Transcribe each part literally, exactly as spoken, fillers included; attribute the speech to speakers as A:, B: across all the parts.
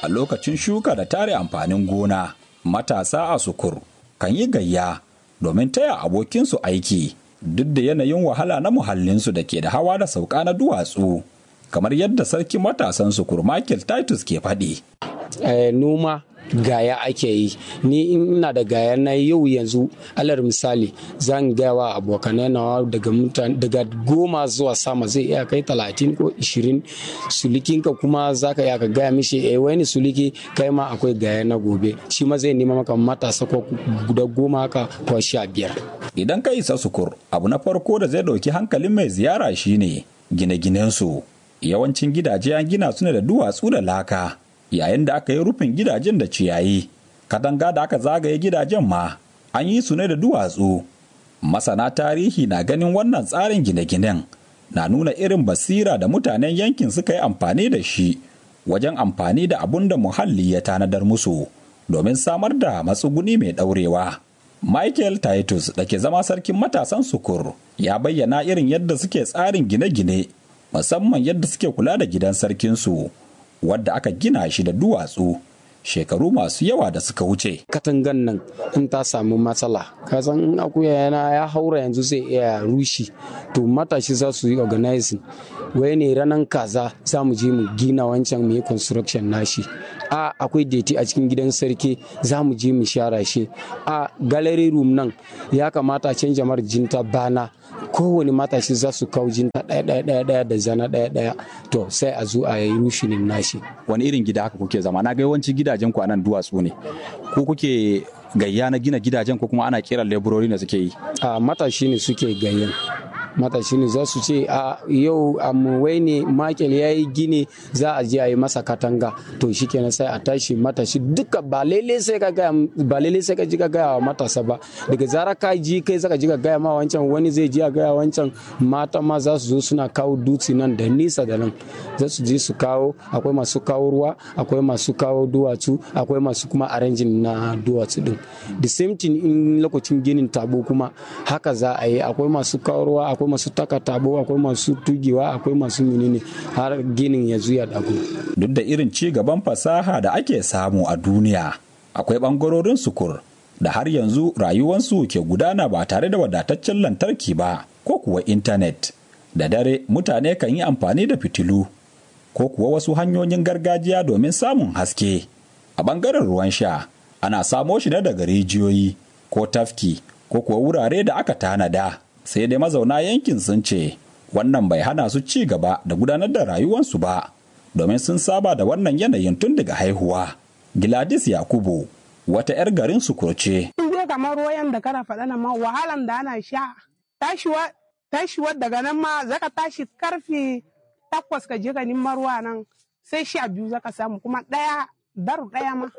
A: a lokacin shuka da tare amfanin gona matasa a Sukur kan yi gayya domin taya abokinsu aiki duk da yanayin wahala na muhallinsu da ke da hawa da sauka na duwatsu kamar yadda sarki matasan Sukur Michael Titus ke faɗi.
B: Eh, noma gaya ake yi, ni ina da gaya na yau yanzu alar misali zan gaya wa abokanai na daga mutane daga goma zuwa sama zai iya kai talatin ko ishirin sulikinka kuma zaka iya ka gaya mishi eh wani suliki kai ma akwai gaya na gobe shi ma zai nema maka matasa ko guda goma haka ko sha biyar.
A: Idan ka isa Sukur abu na farko da zai dauki hankalin mai ziyara shine gine-ginensu. Yawancin gidaje an gina su ne da duwatsu da laka yayin da aka yi rufin gidajen da ciyayi, katanga da aka zagaye gidajen ma an yi su ne da duwatsu. Masana tarihi na ganin wannan tsarin gine-ginen na nuna irin basira da mutanen yankin suka yi amfani da shi wajen amfani da abun da muhalli ya tanadar musu domin samar da matsuguni mai ɗaurewa. Michael Titus da ke zama sarkin matasan Sukur ya bayyana irin yadda suke tsarin gine-gine, musamman yadda suke kula da gidan sarkinsu wadda aka gina shi da duwatsu shekaru masu yawa da suka wuce.
B: Katangan nan in ta samu matsala, kasan in akuya yana ya haura yanzu zai iya rushi, to matashi za su yi organizing. Wai ne ranar kaza za mu je mu gina wancan mu yi construction nashi. A akwai deti a cikin gidan sarki za mu je mu share shi. A gallery room nan ya kamata a canja marjinta bana. Kowane matashi za su kawo jinta ɗaya ɗaya ɗaya ɗaya da zana ɗaya ɗaya, to sai a zo a yi rushinin nashi.
A: Wani irin gida haka kuke zama? Na ga yawanci gidajen ku anan duwatsu ne. Ku kuke gayya na gina gidajen ko kuma ana kiran leburori ne suke yi?
B: A matashi ne suke gayyan. Matashi ne za su ce a yau amuwai ne Michael ya yi gini za a je a yi masa katanga, to shi kenan sai a tashi matashi duka ba lele sai ka gaya ba lele sai ka ji ka gaya wa matasa ba, daga zara ka ji kai zaka ji ka gaya ma wancan, wani zai ji a gaya wancan. Mata ma za su zo suna kawo dutse nan da nisa da nan, za su je su kawo, akwai masu kawo ruwa, akwai masu kawo duwatsu, akwai masu kuma arrangin na duwatsu din. The same thing in lokacin ginin tabo kuma haka za a yi, akwai masu kawo ruwa, akwai masu taka tabo, akwai masu tugewa, akwai masu menene har ginin ya zuya dago.
A: Duk da irin ci gaban fasaha da ake samu a duniya, akwai bangarorin Sukur da har yanzu rayuwansu ke gudana ba tare da wadataccen lantarki ba ko kuwa intanet. Da dare mutane kan yi amfani da fitilu ko kuwa wasu hanyoyin gargajiya domin samun haske. A bangaren ruwan sha ana samo shi ne daga rijiyoyi ko tafki ko kuwa wurare da aka tanada. Sai dai mazauna yankin sun ce wannan bai hana su ci gaba da gudanar da rayuwarsu ba, domin sun saba da wannan yanayin tun daga haihuwa. Gladys Yakubu wata 'yar garin Sukur ce.
C: In dai kamar ruwan da kana faɗa na ma wahalan da ana sha, tashiwa tashiwa daga nan ma zaka tashi karfe takwas ka je ka nima ruwa nan sai sha biyu zaka samu, kuma ɗaya daru ɗaya ma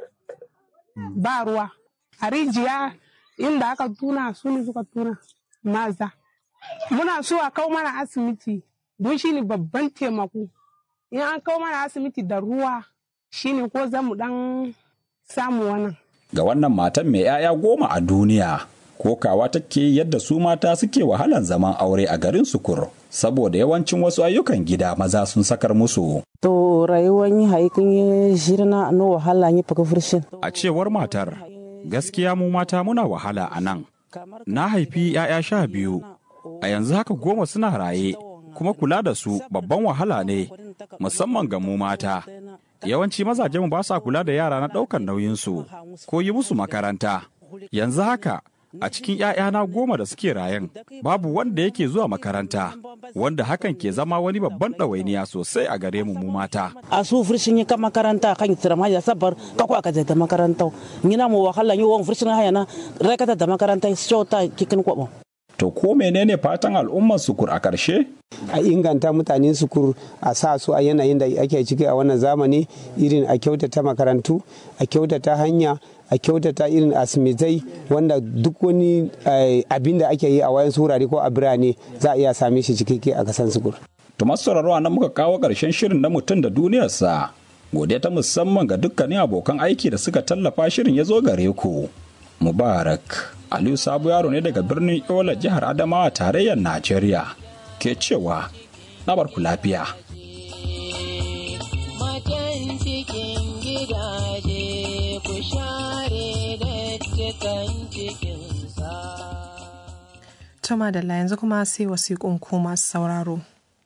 C: ba ruwa. A rijiya inda aka tuna su ne suka tuna maza. Muna so a kawo mana asibiti don shi ne babban taimako. In an kawo mana asibiti da ruwa shi ne ko za mu dan samu wannan.
A: Ga wannan matan mai 'ya'ya goma a duniya, kokawa take yadda su mata suke wahalan zaman aure a garin Sukur saboda yawancin wasu ayyukan gida maza sun sakar musu.
D: To rayuwar yi haikun yi shirna no wahala yi faka furshin.
A: A cewar matar, gaskiya mu mata muna wahala a nan. Na haifi 'ya'ya sha biyu, a yanzu haka goma suna raye, kuma kula da su babban wahala ne, musamman ga mu mata. Yawanci mazajenmu ba sa kula da yara na ɗaukar nauyinsu ko yi musu makaranta. Yanzu haka a cikin 'ya'yana goma da suke rayen babu wanda yake zuwa makaranta, wanda hakan ke zama wani babban ɗawainiya sosai a gare mu mu mata.
D: A su furshin yi ka makaranta kan tirama ya sabar kako aka da makaranta. Ngina mu wahala yi wani furshin hayana rekata da makaranta shota kikin kwabo.
A: To ko menene fatan al'ummar Sukur a ƙarshe?
E: A inganta mutanen Sukur, a sa su a yanayin da ake ciki a wannan zamani, irin a kyautata makarantu, a kyautata hanya, a kyautata irin asimitai wanda duk wani abin da ake yi a wayan surare ko a birane za a iya same shi cikakke a kasan Sukur.
A: To masu sauraro nan muka kawo ƙarshen shirin na mutum da duniyarsa. Godiya ta musamman ga dukkanin abokan aiki da suka tallafa shirin ya zo gare ku. Mubarak Aliyu Sabo Yaro ne daga birnin Yola, jihar Adamawa, tarayyar Najeriya, ke cewa na barku lafiya.
F: cikin gidaje ku share dattikan cikinsa.
G: Tuma da yanzu kuma sai wasiƙun ku masu sauraro.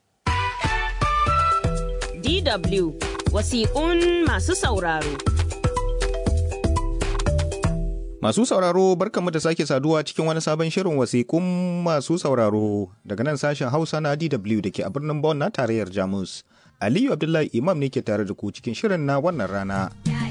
H: D W wasiƙun masu sauraro.
I: Masu sauraro barkanmu da sake saduwa cikin wani sabon shirin wasiƙun masu sauraro daga nan sashen Hausa na D W da ke a birnin Bonn na tarayyar Jamus. Aliyu Abdullahi Imam ne ke tare da ku cikin shirin na wannan rana.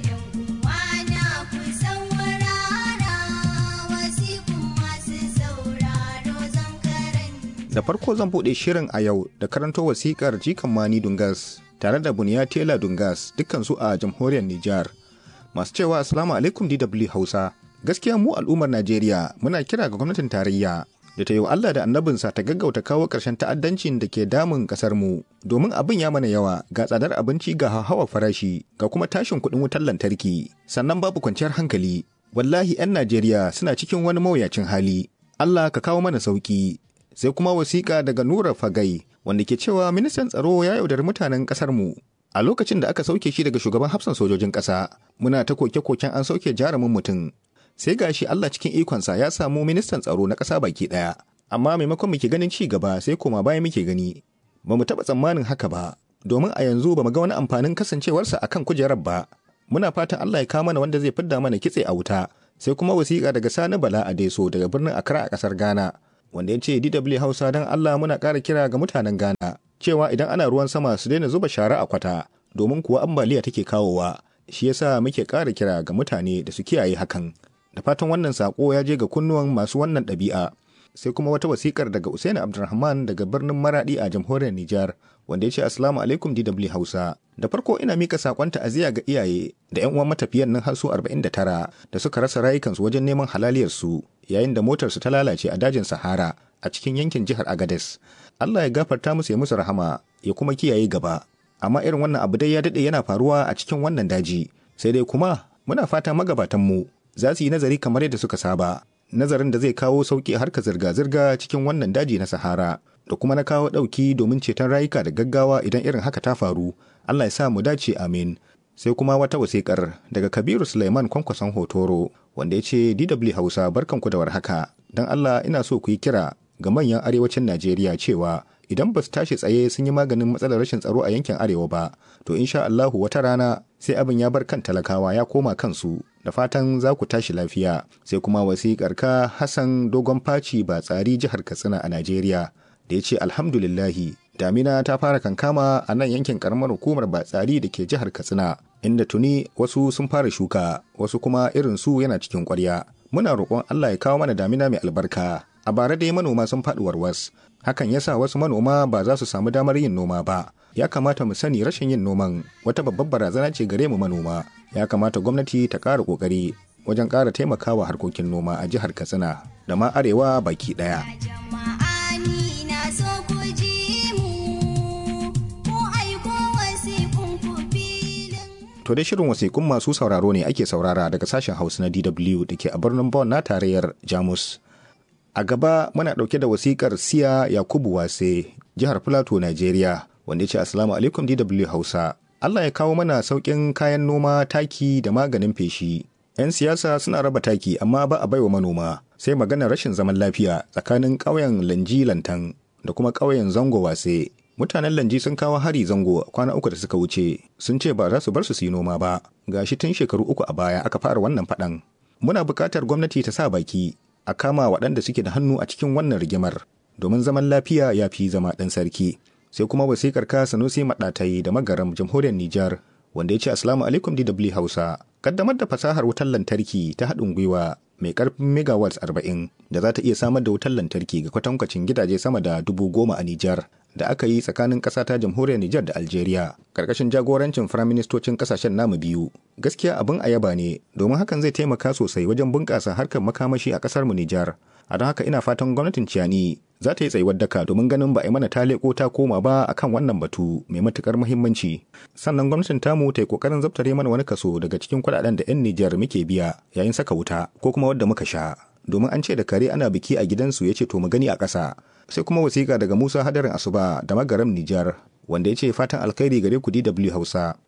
I: Da farko zan buɗe shirin a yau da karanto wasiƙar Jikan Mani Dungas tare da Buniya Tela Dungas dukkansu a jamhuriyar Nijar. Masu cewa Assalamu alaikum D W Hausa. Gaskiya mu al'ummar Najeriya muna kira ga gwamnatin tarayya da ta yi wa Allah da annabinsa ta gaggauta kawo ƙarshen ta'addancin da ke damun ƙasar mu domin abin ya mana yawa ga tsadar abinci ga hawa farashi ga kuma tashin kuɗin wutar lantarki sannan babu kwanciyar hankali. Wallahi 'yan Najeriya suna cikin wani mawuyacin hali. Allah ka kawo mana sauki. Sai kuma wasiƙa daga Nura Fagai wanda ke cewa ministan tsaro ya yaudari mutanen ƙasar mu a lokacin da aka sauke shi daga shugaban hafsan sojojin ƙasa. Muna ta koke-koken an sauke jarumin mutum. Sai gashi Allah cikin ikonsa ya samu ministan tsaro na ƙasa baki ɗaya. Amma maimakon muke ganin ci gaba sai koma baya muke gani. Ba mu taɓa tsammanin haka ba, domin a yanzu ba mu ga wani amfanin kasancewarsa akan kujerar ba. Muna fatan Allah ya kawo mana wanda zai fidda mana kitse a wuta. Sai kuma wasiƙa daga Sani Bala Adeso daga birnin Accra a ƙasar Ghana, wanda ya ce D W Hausa don Allah muna ƙara kira ga mutanen Ghana cewa idan ana ruwan sama su daina zuba shara a kwata, domin kuwa ambaliya take kawowa. Shi yasa muke ƙara kira ga mutane da su kiyaye hakan. Da fatan wannan sako ya je ga kunnuwan masu wannan ɗabi'a. Sai kuma wata wasikar daga Usaini Abdulrahman daga birnin Maradi a jamhuriyar Nijar, wanda ya ce Assalamu alaikum D W Hausa. Da farko ina mika sakon ta'aziyya ga iyaye da ƴan uwan matafiyan nan har su arba'in da tara da suka rasa rayukansu wajen neman halaliyar su yayin da motarsu ta lalace a dajin Sahara a cikin yankin jihar Agadez. Allah ya gafarta musu ya musu rahama ya kuma kiyaye gaba. Amma irin wannan abu dai ya daɗe yana faruwa a cikin wannan daji. Sai dai kuma muna fata magabatanmu za su yi nazari kamar yadda suka saba, nazarin da zai kawo sauƙi harka zirga-zirga cikin wannan daji na Sahara, da kuma na kawo ɗauki domin ceton rayuka da gaggawa idan irin haka ta faru. Allah ya sa mu dace, amin. Sai kuma wata wasiƙar daga Kabiru Suleiman Kwankwason Hotoro, wanda ya ce D W Hausa barkanku da warhaka. Don Allah ina so ku yi kira ga manyan arewacin Najeriya cewa idan ba su tashi tsaye sun yi maganin matsalar rashin tsaro a yankin arewa ba, to insha Allahu wata rana sai abin ya bar kan talakawa ya koma kansu. Da fatan za ku tashi lafiya. Sai kuma wasiƙar ka Hassan Dogon Faci ba tsari jihar Katsina a Najeriya, da ya ce alhamdulillahi damina ta fara kankama a nan yankin karamar hukumar Batsari da ke jihar Katsina, inda tuni wasu sun fara shuka, wasu kuma irin su yana cikin ƙwarya. Muna roƙon Allah ya kawo mana damina mai albarka. A bara dai manoma sun faɗi warwas, hakan yasa wasu manoma ba za su samu damar yin noma ba. Ya kamata mu sani rashin yin noman wata babbar barazana ce gare mu manoma. Ya kamata gwamnati ta ƙara ƙoƙari wajen ƙara taimakawa harkokin noma a jihar Katsina da ma arewa baki ɗaya. To dai shirin wasiƙun masu sauraro ne ake saurara daga sashen Hausa na D W da ke a birnin Bonn na tarayyar Jamus. A gaba muna ɗauke da wasiƙar Siya Yakubu Wase, jihar Plateau, Najeriya, wanda ya ce Assalamu alaikum D W Hausa. Allah ya kawo mana sauƙin kayan noma, taki da maganin feshi. 'Yan siyasa suna raba taki amma ba a baiwa manoma. Sai maganar rashin zaman lafiya tsakanin ƙauyen Lanji Lantan da kuma ƙauyen Zango Wase. Mutanen Lanji sun kawo hari Zango kwana uku da suka wuce, sun ce ba za su bar su yi noma ba. Gashi tun shekaru uku a baya aka fara wannan faɗan. Muna buƙatar gwamnati ta sa baki a kama waɗanda suke da hannu a cikin wannan rigimar, domin zaman lafiya ya fi zama ɗan sarki. Sai kuma wasiƙar ka Sanusi Maɗatai da Magaram, jamhuriyar Nijar, wanda ya ce Assalamu alaikum D W Hausa. Kaddamar da fasahar wutar lantarki ta haɗin gwiwa mai ƙarfin megawatts arba'in da za ta iya samar da wutar lantarki ga kwatankwacin gidaje sama da dubu goma a Nijar, da aka yi tsakanin ƙasa ta jamhuriyar Nijar da Algeria, ƙarƙashin jagorancin firaministocin ƙasashen namu biyu. Gaskiya abin a yaba ne, domin hakan zai taimaka sosai wajen bunƙasa harkar makamashi a ƙasar mu Nijar. A don haka ina fatan gwamnatin Ciyani za ta yi tsayuwar daka domin ganin ba a yi mana ta leƙo ta koma ba akan wannan batu mai matuƙar muhimmanci. Sannan gwamnatin tamu ta yi ƙoƙarin zabtare mana wani kaso daga cikin kuɗaɗen da 'yan Nijar muke biya yayin saka wuta ko kuma wadda muka sha. Domin an ce da kare ana biki a gidansu ya ce to mu gani a ƙasa. Sai kuma wasiƙa daga Musa Hadarin Asuba da Magaram Nijar, wanda ya ce fatan alkhairi gare ku D W Hausa.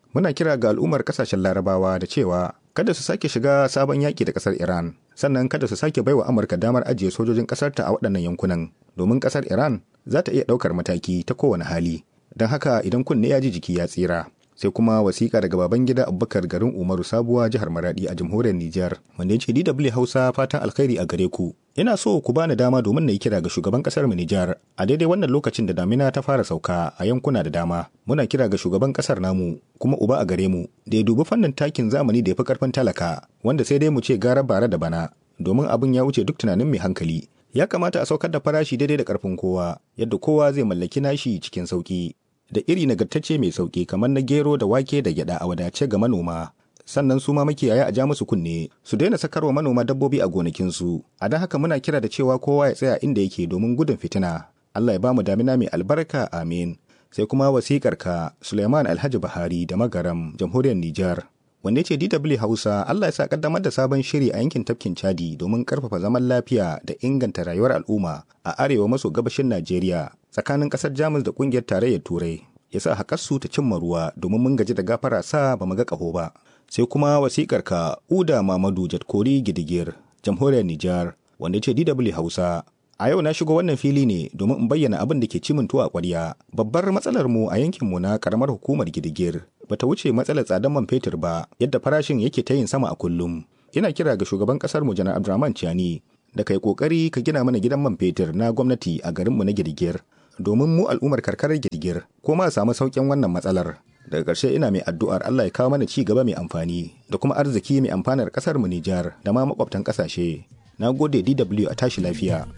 I: Muna kira ga al'ummar kasashen Larabawa da cewa kada su sake shiga sabon yaƙi da ƙasar Iran, sannan kada su sake baiwa Amurka damar ajiye sojojin ƙasarta a waɗannan yankunan, domin ƙasar Iran za ta iya ɗaukar mataki ta kowane hali. Don haka idan kunne ya ji jiki ya tsira. Sai kuma wasiƙa daga Babangida Abubakar garin Umaru Sabuwa jihar Maradi a jamhuriyar Nijar, wanda ya ce D W Hausa fatan alkhairi a gare ku. Ina so ku bani dama domin na yi kira ga shugaban kasar mu Nijar a daidai wannan lokacin da damina ta fara sauka a yankuna da dama. Muna kira ga shugaban kasar namu kuma uba a gare mu da ya dubi fannin takin zamani da ya fi karfin talaka, wanda sai dai mu ce gara bara da bana, domin abin ya wuce duk tunanin mai hankali. Ya kamata a saukar da farashi daidai da karfin kowa, yadda kowa zai mallaki nashi cikin sauki. Da iri nagartacce mai sauki kamar na gero da wake da gyada a wadace ga manoma. Sannan su ma makiyaya a ja musu kunne su daina sakarwa manoma dabbobi a gonakinsu. A don haka muna kira da cewa kowa ya tsaya inda yake domin gudun fitina. Allah ya bamu damina mai albarka, amin. Sai kuma wasikar ka Suleiman Alhaji Buhari da Magaram, jamhuriyar Nijar, wanda ya ce D W Hausa Allah ya sa kaddamar da sabon shiri a yankin tafkin Chadi domin karfafa zaman lafiya da inganta rayuwar al'umma a arewa maso gabashin Najeriya tsakanin kasar Jamus da kungiyar tarayyar Turai. Ya sa haƙarsu ta cimma ruwa domin mun gaji da gafara sa ba mu ga ƙaho ba. Sai kuma wasikar ka Uda Mamadu Jatkori Gidigir, jamhuriyar Nijar, wanda ya ce D W Hausa, a yau na shigo wannan fili ne domin in bayyana abin da ke cimin tuwa ƙwarya. Babbar matsalar mu a yankin mu na karamar hukumar Gidigir bata wuce matsalar tsadar man fetur ba, yadda farashin yake ta yin sama a kullum. Ina kira ga shugaban kasar mu Janar Abdurrahman Chiani da kai kokari ka gina mana gidan man fetur na gwamnati a garin mu na Gidigir, domin mu al'ummar karkarar Gidigir ko ma samu sauƙin wannan matsalar. Daga ƙarshe ina mai addu'ar Allah ya kawo mana ci gaba mai amfani da kuma arziki mai amfanar ƙasar mu Nijar da ma makwabtan ƙasashe. Na gode D W a tashi lafiya.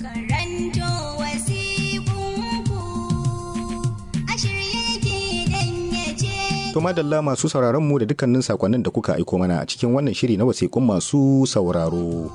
I: To madalla masu sauraron mu da dukkanin sakonnin da kuka aiko mana a cikin wannan shiri na wasiƙun masu sauraro.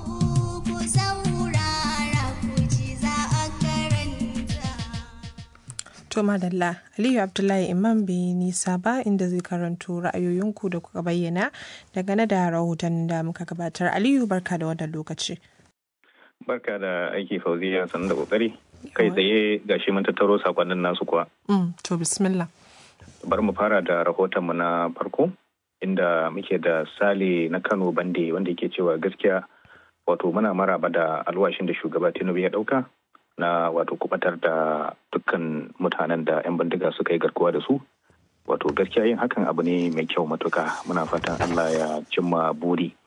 G: To madalla, Aliyu Abdullahi Imam bai nisa ba inda zai karanto ra'ayoyinku da kuka bayyana daga na da rahoton da muka gabatar. Aliyu, barka da wannan lokaci.
J: Barka da aiki Fauziya, sannan da kokari. Kai tsaye gashi mun tattaro sakonnin nasu kuwa.
G: Mm, to bismillah.
J: Bar mu fara da rahotonmu na farko inda muke da Sale na Kano Bande wanda yake cewa gaskiya wato muna maraba da alwashin da shugaba Tinubu ya dauka na wato kubatar da dukkan mutanen da 'yan bindiga suka yi garkuwa da su. Wato gaskiya yin hakan abu ne mai kyau matuka, muna fatan Allah ya cimma buri.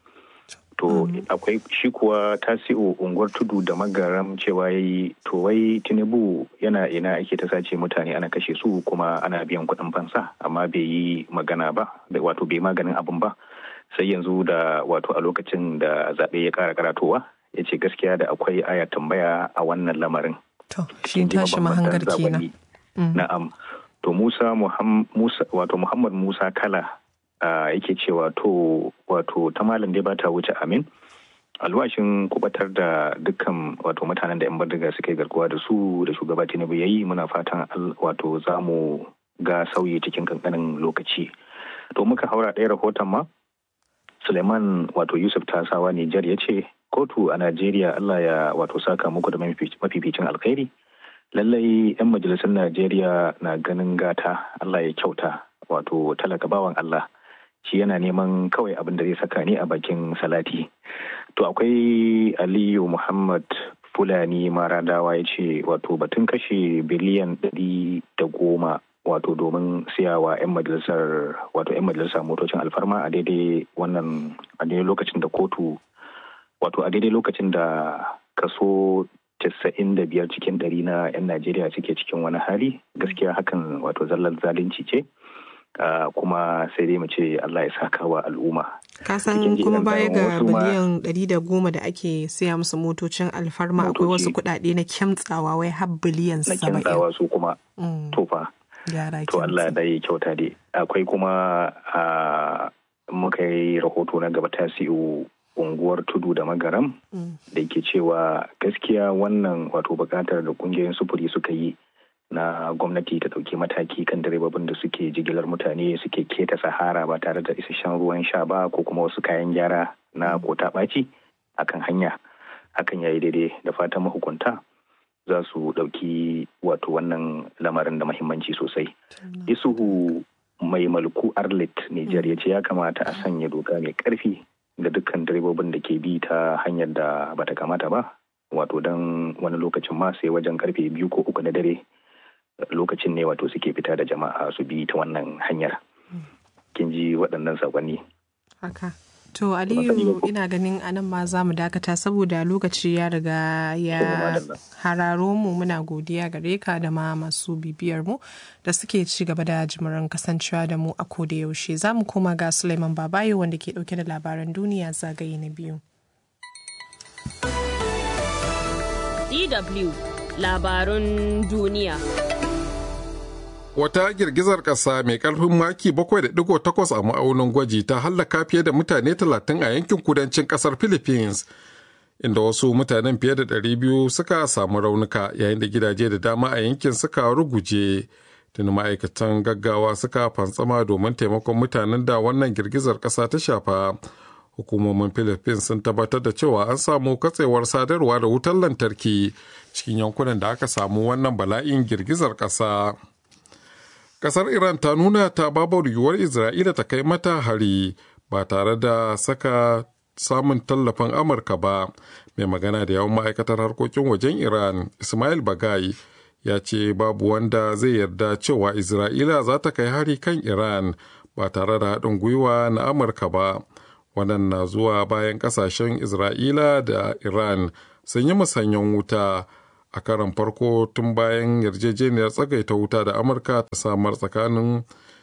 J: To akwai shi kuwa Tasi'u unguwar tudu da Magaram cewa yayi to wai Tinubu yana ina ake ta sace mutane ana kashe su kuma ana biyan kuɗin fansa, amma bai yi magana ba, wato bai maganin abin ba sai yanzu da wato a lokacin da zaɓe ya ƙara karatowa ya ce gaskiya da akwai aya tambaya a wannan lamarin.
G: To shi tashi mahangar kenan.
J: Na'am. To Musa Musa wato Muhammad Musa Kala Uh, yake cewa to wato ta malam dai ba ta wuce amin, alwashin kubatar da dukkan wato mutanen da 'yan bindiga suka yi garkuwa da su da shugaba Tinubu ya yi, muna fatan wato za mu ga sauyi cikin kankanin lokaci. To muka haura ɗaya rahoton ma Suleiman wato Yusuf Tasawa Nijar ya ce kotu a Najeriya Allah ya wato saka muku da mafificin alkhairi, lallai 'yan majalisar Najeriya na ganin gata, Allah ya kyauta, wato talaka bawan Allah shi yana neman kawai abin da zai saka ne a bakin salati. To akwai Aliyu Muhammad Fulani Maradawa ya ce wato batun kashe biliyan ɗari da goma wato domin siyawa 'yan majalisar wato 'yan majalisar motocin alfarma a daidai wannan a daidai lokacin da kotu wato a daidai lokacin da kaso casa'in da biyar cikin ɗari na 'yan Najeriya suke cikin wani hali, gaskiya hakan wato zallar zalunci ce. Uh, kuma sai dai mu ce Allah ya saka wa al'umma.
G: Kasan kuma baya ga biliyan ɗari da goma da ake siya musu motocin alfarma akwai wasu kuɗaɗe na kyamtsawa wai har biliyan saba'in.
J: Na kyamtsawa su kuma mm. tofa. To Allah da ya kyauta dai. Akwai kuma uh, muka yi rahoto na gaba Tasi'u unguwar tudu da Magaram mm. da ke cewa gaskiya wannan wato bukatar da kungiyoyin sufuri suka yi na gwamnati ta ɗauki mataki kan direbobin da suke jigilar mutane suke keta sahara ba tare da isasshen ruwan sha ba ko kuma wasu kayan gyara na kota ɓaci akan hanya, hakan ya yi daidai, da fatan mahukunta za su ɗauki wato wannan lamarin da mahimmanci sosai. Isuhu mai malku Arlit Niger ya ce ya kamata a sanya doka mai karfi ga dukkan direbobin da ke bi ta hanyar da bata kamata ba, wato don wani lokacin ma sai wajen karfe biyu ko uku na dare lokacin ne wato suke fita da jama'a su bi ta wannan hanyar. Kin ji waɗannan sakonni.
G: Haka. To Aliyu, ina ganin anan ma za mu dakata saboda lokaci ya riga ya hararo mu. Muna godiya gare ka da ma masu bibiyar mu da suke ci gaba da jimirin kasancewa da mu a koda yaushe. Za mu koma ga Suleiman Babayo wanda ke dauke da labaran duniya zagaye na biyu.
H: D W labarun duniya.
K: Wata girgizar ƙasa mai ƙarfin maki bakwai da digo takwas a ma'aunin gwaji ta hallaka fiye da mutane talatin a yankin kudancin ƙasar Philippines, inda wasu mutanen fiye da ɗari biyu suka samu raunuka yayin da gidaje da dama a yankin suka ruguje. Tuni ma'aikatan gaggawa suka fantsama domin taimakon mutanen da wannan girgizar ƙasa ta shafa. Hukumomin Philippines sun tabbatar da cewa an samu katsewar sadarwa da wutar lantarki cikin yankunan da aka samu wannan bala'in girgizar ƙasa. Kasar Iran ta nuna ta babar yiwuwar Isra'ila ta kai mata hari ba tare da saka samun tallafin Amurka ba. Mai magana da yawan ma'aikatar harkokin wajen Iran, Ismail Bagai, ya ce babu wanda zai yarda cewa Isra'ila za ta kai hari kan Iran ba tare da haɗin gwiwa na Amurka ba. Wannan na zuwa bayan ƙasashen Isra'ila da Iran sun yi musanyen wuta a karan farko tun bayan yarjejeniyar tsagaita wuta da Amurka ta samar tsakanin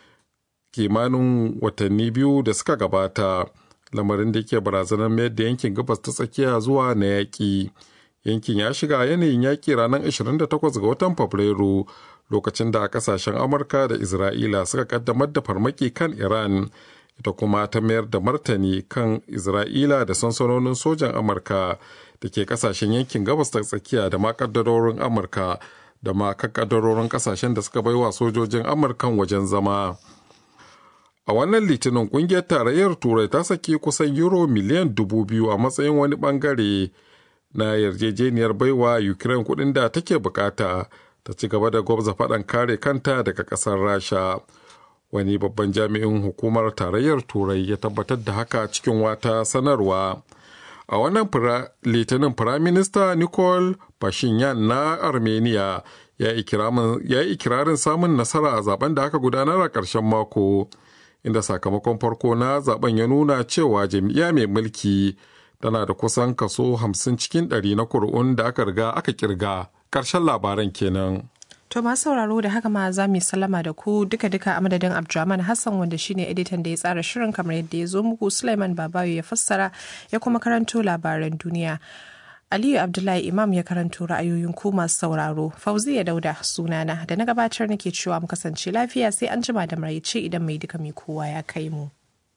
K: kimanin watanni biyu da suka gabata, lamarin da ke barazanar mayar da yankin gabas ta tsakiya zuwa na yaƙi. Yankin ya shiga yanayin yaƙi ranar ashirin da takwas ga watan Fabrairu, lokacin da kasashen Amurka da Isra'ila suka kaddamar da farmaki kan Iran, ita kuma ta mayar da martani kan Isra'ila da sansanonin sojan Amurka da ke kasashen yankin gabas ta tsakiya da ma kaddarorin Amurka da ma kaddarorin kasashen da suka baiwa sojojin Amurkan wajen zama. A wannan litinin kungiyar tarayyar Turai ta saki kusan euro miliyan dubu biyu a matsayin wani bangare na yarjejeniyar baiwa Ukraine kudin da take bukata ta ci gaba da gwabza faɗan kare kanta daga ƙasar Rasha. Wani babban jami'in hukumar tarayyar Turai ya tabbatar da haka cikin wata sanarwa. A wannan litinin Firaminista Nikol Pashinyan na Armenia ya yi ikirarin samun nasara a zaben da aka gudanar a ƙarshen mako, inda sakamakon farko na zaben ya nuna cewa jam'iyya mai mulki tana da kusan kaso hamsin cikin ɗari na kuri'un da aka riga aka kirga. Ƙarshen labaran kenan.
G: To masu sauraro da haka ma za mu sallama da ku duka-duka a madadin Abdulrahman Hassan wanda shine editan da ya tsara shirin kamar yadda ya zo muku, Sulaiman Babayo ya fassara ya kuma karanto labaran duniya. Aliyu Abdullahi Imam ya karanto ra'ayoyin ku masu sauraro. Fauziya Dauda sunana da na gabatar nake cewa mu kasance lafiya sai an jima da maraice idan mai duka mai kowa ya kai mu.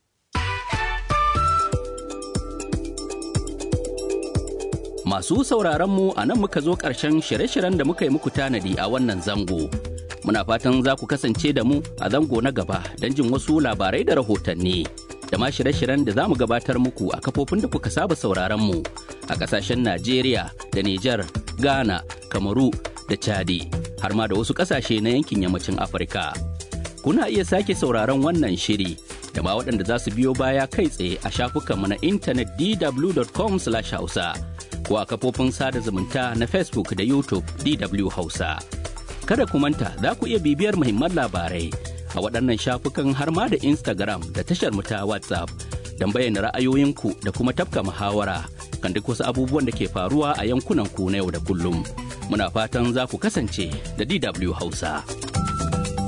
L: Masu sauraron mu a nan muka zo ƙarshen shirye-shiryen da muka yi muku tanadi a wannan zango. Muna fatan za ku kasance da mu a zango na gaba don jin wasu labarai da rahotanni. Da ma shirye-shiryen da za mu gabatar muku a kafofin da kuka saba sauraron mu a ƙasashen Najeriya da Nijar, Ghana, Kamaru da Chadi, har ma da wasu ƙasashe na yankin yammacin Afirka. Kuna iya sake sauraron wannan shiri da ma waɗanda za su biyo baya kai tsaye a shafukanmu na intanet d w dot com slash hausa. ko a kafofin sada zumunta na Facebook da YouTube D W Hausa. Kada ku manta za ku iya bibiyar muhimman labarai a waɗannan shafukan har ma da Instagram da tashar mu ta WhatsApp don bayyana ra'ayoyinku da kuma tafka muhawara kan duk wasu abubuwan da ke faruwa a yankunan ku na yau da kullum. Muna fatan za ku kasance da D W Hausa.